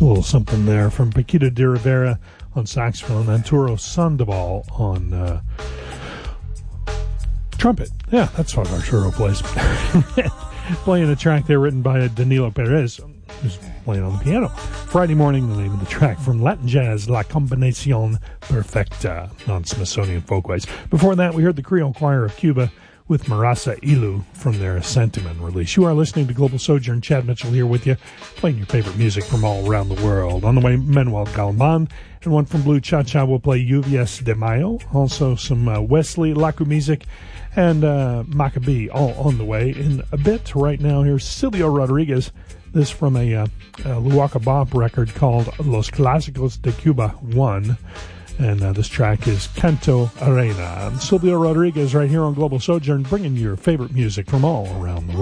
A little something there from Paquito de Rivera on saxophone, Arturo Sandoval on trumpet. Yeah, that's what Arturo plays. Playing a track there written by Danilo Perez, who's playing on the piano. Friday Morning, the name of the track from Latin Jazz, La Combinación Perfecta on Smithsonian Folkways. Before that, we heard the Creole Choir of Cuba with Marasa Ilu from their Sentiment release. You are listening to Global Sojourn. Chad Mitchell here with you, playing your favorite music from all around the world. On the way, Manuel Galvan, and one from Blue Cha Cha will play Lluvias de Mayo. Also some Wesley, Laku Music, and Maccabee, all on the way in a bit. Right now, here's Silvio Rodriguez. This from a Luaca Bop record called Los Clásicos de Cuba 1. And this track is Canto Arena. Silvio Rodriguez right here on Global Sojourn, bringing your favorite music from all around the world.